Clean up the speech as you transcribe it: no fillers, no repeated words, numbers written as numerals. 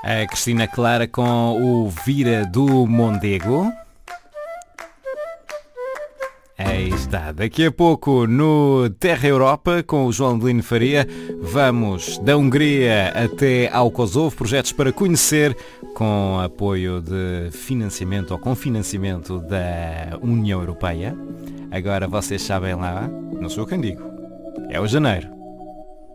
A Cristina Clara com o Vira do Mondego. Aí está, daqui a pouco no Terra Europa com o João Adelino Faria vamos da Hungria até ao Kosovo, projetos para conhecer com apoio de financiamento ou com financiamento da União Europeia. Agora vocês sabem lá, não sou quem digo, é o janeiro.